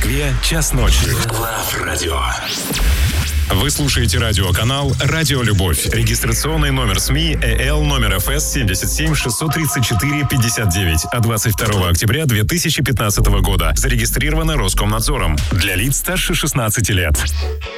Москве час ночи. Лав Радио. Вы слушаете радиоканал «Радио Любовь». Регистрационный номер СМИ ЭЛ номер ФС 77 634 59 от 22 октября 2015 года. Зарегистрировано Роскомнадзором. Для лиц старше 16 лет.